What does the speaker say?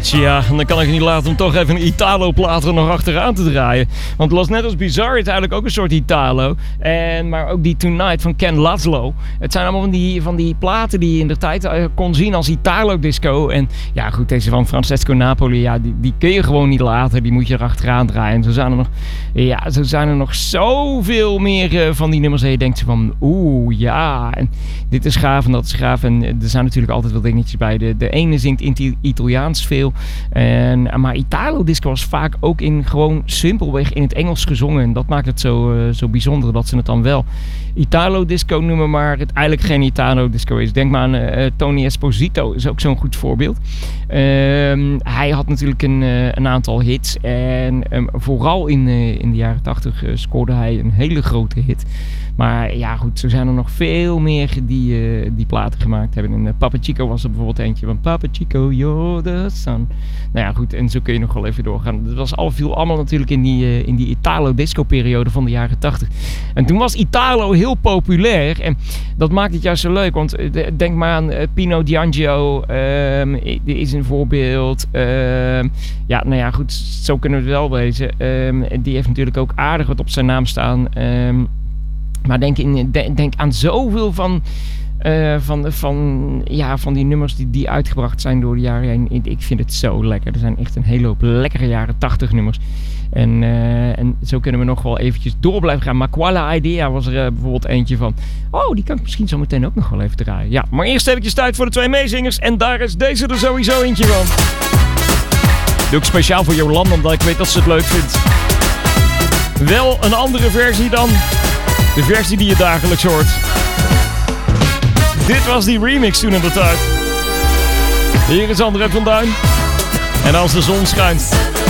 Tja, dan kan ik niet laten om toch even een Italo-plaat er nog achteraan te draaien. Want Los Netos Bizarre is eigenlijk ook een soort Italo. Maar ook die Tonight van Ken Laszlo. Het zijn allemaal van die platen die je in de tijd kon zien als Italo-disco. En ja goed, deze van Francesco Napoli, ja, die kun je gewoon niet laten. Die moet je er achteraan draaien. En zo zijn er nog zoveel meer van die nummers. En je denkt van, ja, en dit is gaaf en dat is gaaf. En er zijn natuurlijk altijd wel dingetjes bij. De ene zingt in Italiaans veel. Maar Italo-disco was vaak ook gewoon simpelweg in het Engels gezongen. En dat maakt het zo bijzonder dat ze het dan wel Italo-disco noemen, maar het eigenlijk geen Italo-disco is. Denk maar aan Tony Esposito, is ook zo'n goed voorbeeld. Hij had natuurlijk een aantal hits. En vooral in de jaren 80 scoorde hij een hele grote hit. Maar ja goed, zo zijn er nog veel meer die platen gemaakt hebben. En Papa Chico was er bijvoorbeeld eentje van Papa Chico, you're the sun. Nou ja goed, en zo kun je nog wel even doorgaan. Dat viel allemaal natuurlijk in die Italo-disco-periode van de jaren 80. En toen was Italo heel populair. En dat maakt het juist zo leuk. Want denk maar aan Pino D'Angelo. Die is een voorbeeld. Goed, zo kunnen we het wel wezen. Die heeft natuurlijk ook aardig wat op zijn naam staan. Maar denk aan zoveel van die nummers die uitgebracht zijn door de jaren heen. Ik vind het zo lekker. Er zijn echt een hele hoop lekkere jaren 80 nummers. En zo kunnen we nog wel eventjes door blijven gaan. Maar Quale Idea was er bijvoorbeeld eentje van. Oh, die kan ik misschien zo meteen ook nog wel even draaien. Ja, maar eerst eventjes tijd voor de twee meezingers. En daar is deze er sowieso eentje van. Doe ik speciaal voor Jolanda, omdat ik weet dat ze het leuk vindt. Wel een andere versie dan de versie die je dagelijks hoort. Dit was die remix toen in de tijd. Hier is André van Duin. En als de zon schijnt,